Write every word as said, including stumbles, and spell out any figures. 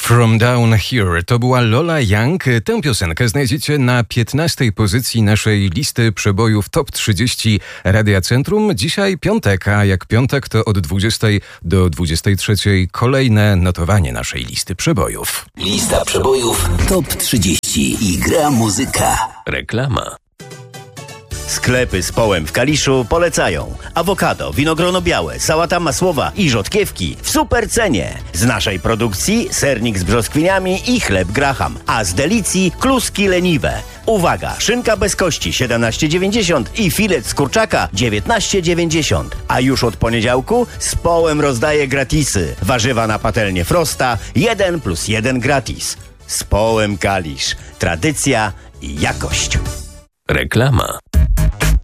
From Down Here to była Lola Young. Tę piosenkę znajdziecie na piętnastej pozycji naszej listy przebojów Top trzydzieści Radia Centrum. Dzisiaj piątek, a jak piątek to od dwudziestej do dwudziestej trzeciej kolejne notowanie naszej listy przebojów. Lista przebojów Top trzydzieści i gra muzyka. Reklama. Sklepy z połem w Kaliszu polecają awokado, winogrono białe, sałata masłowa i rzodkiewki w super cenie. Z naszej produkcji sernik z brzoskwiniami i chleb Graham, a z Delicji kluski leniwe. Uwaga, szynka bez kości siedemnaście dziewięćdziesiąt i filet z kurczaka dziewiętnaście dziewięćdziesiąt. A już od poniedziałku z połem rozdaje gratisy. Warzywa na patelnię Frosta jeden plus jeden gratis. Z połem Kalisz. Tradycja i jakość. Reklama.